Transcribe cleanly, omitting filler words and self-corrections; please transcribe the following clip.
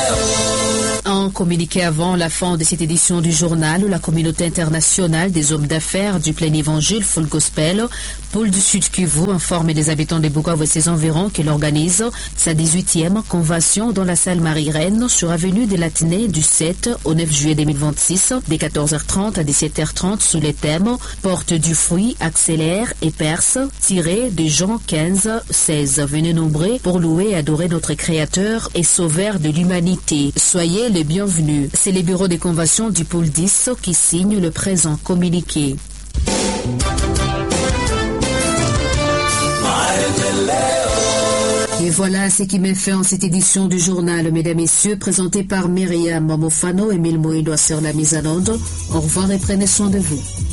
Un communiqué avant la fin de cette édition du journal, la communauté internationale des hommes d'affaires du plein évangile Full Gospel, pôle du Sud Kivu, informe les habitants de Bukavu et ses environs qu'il organise sa 18e convention dans la salle Marie-Reine sur avenue des Latinais du 7 au 9 juillet 2026, de 14h30 à 17h30 sous les thèmes Porte du fruit, accélère et perce, tiré de Jean 15-16. Venez nombreux pour louer et adorer notre Créateur et Sauveur de l'humanité. Soyez les bienvenus. C'est les bureaux de convention du pôle 10 qui signent le présent communiqué. Et voilà ce qui met fin à cette édition du journal, mesdames et messieurs, présenté par Myriam Momofano et Emile Moïdo sur la mise en onde. Au revoir et prenez soin de vous.